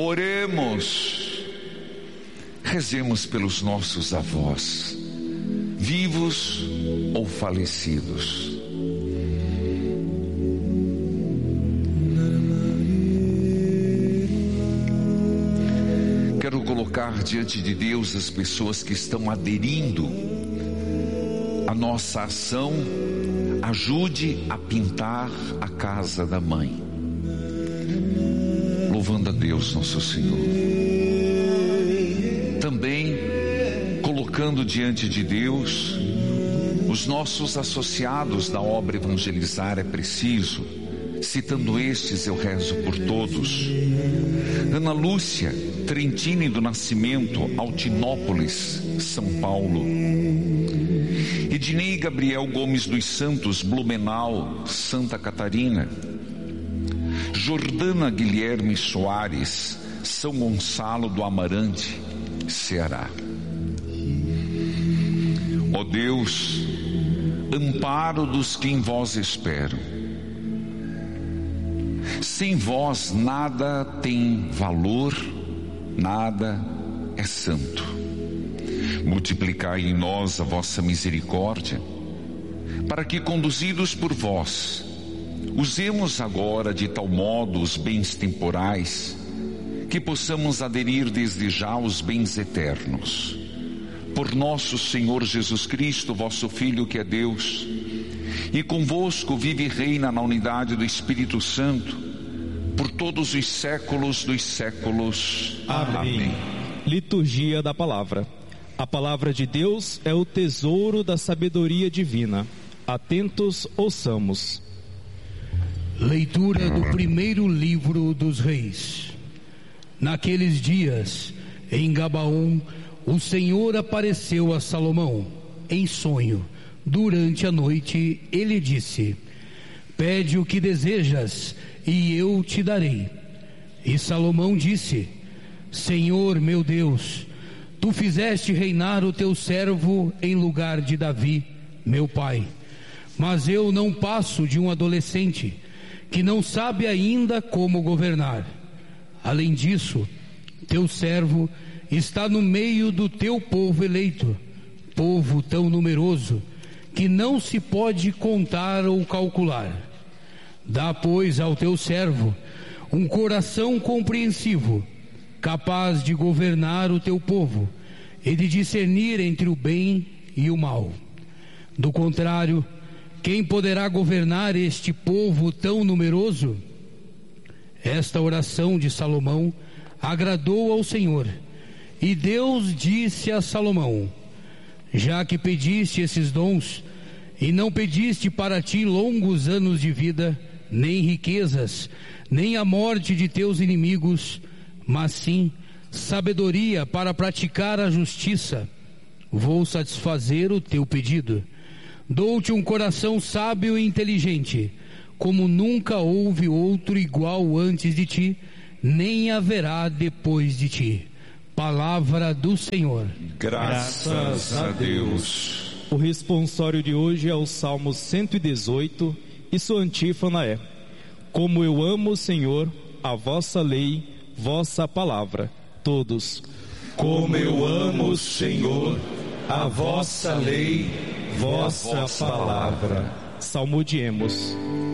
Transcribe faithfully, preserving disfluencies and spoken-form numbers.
Oremos, rezemos pelos nossos avós, vivos ou falecidos. Quero colocar diante de Deus as pessoas que estão aderindo à nossa ação. Ajude a pintar a casa da mãe, louvando a Deus nosso Senhor. Também colocando diante de Deus os nossos associados da obra Evangelizar é Preciso. Citando estes, eu rezo por todos. Ana Lúcia Trentini do Nascimento, Altinópolis, São Paulo. Ednei Gabriel Gomes dos Santos, Blumenau, Santa Catarina. Jordana Guilherme Soares, São Gonçalo do Amarante, Ceará. Ó Deus, amparo dos que em vós esperam. Sem vós nada tem valor, nada é santo. Multiplicai em nós a vossa misericórdia, para que, conduzidos por vós, usemos agora de tal modo os bens temporais, que possamos aderir desde já aos bens eternos. Por nosso Senhor Jesus Cristo, vosso Filho, que é Deus, e convosco vive e reina na unidade do Espírito Santo, por todos os séculos dos séculos. Amém. Amém. Liturgia da Palavra. A Palavra de Deus é o tesouro da sabedoria divina. Atentos, ouçamos. Leitura do primeiro livro dos Reis. Naqueles dias, em Gabaon, o Senhor apareceu a Salomão, em sonho. Durante a noite, ele disse: pede o que desejas, e eu te darei. E Salomão disse: Senhor meu Deus, tu fizeste reinar o teu servo em lugar de Davi, meu pai. Mas eu não passo de um adolescente, que não sabe ainda como governar. Além disso, teu servo está no meio do teu povo eleito, povo tão numeroso, que não se pode contar ou calcular. Dá, pois, ao teu servo um coração compreensivo, capaz de governar o teu povo e de discernir entre o bem e o mal. Do contrário, quem poderá governar este povo tão numeroso? Esta oração de Salomão agradou ao Senhor, e Deus disse a Salomão: já que pediste esses dons, e não pediste para ti longos anos de vida, nem riquezas, nem a morte de teus inimigos, mas sim sabedoria para praticar a justiça, vou satisfazer o teu pedido. Dou-te um coração sábio e inteligente, como nunca houve outro igual antes de ti, nem haverá depois de ti. Palavra do Senhor. Graças a Deus. O responsório de hoje é o Salmo cento e dezoito, e sua antífona é: como eu amo, Senhor, a vossa lei, vossa palavra. Todos. Como eu amo, Senhor, a vossa lei, vossa palavra. Salmodiemos.